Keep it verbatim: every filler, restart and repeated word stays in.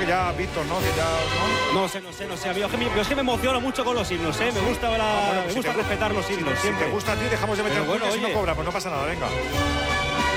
ya, Víctor, ¿no? Que ya, ¿no? No sé, no sé, no sé. Yo es que me, yo es que me emociono mucho con los himnos, ¿eh? Me gusta, la, Ah, bueno, me pues gusta si te, respetar los himnos si, siempre. Si te gusta a ti, dejamos de meter bueno, cuñas y no oye. cobra, pues no pasa nada, venga.